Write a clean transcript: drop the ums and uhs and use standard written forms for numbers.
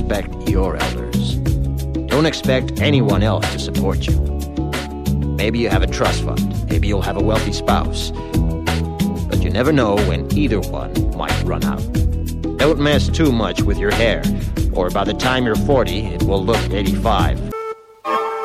respect your elders. Don't expect anyone else to support you. Maybe you have a trust fund. Maybe you'll have a wealthy spouse. But you never know when either one might run out. Don't mess too much with your hair, or by the time you're 40, it will look 85.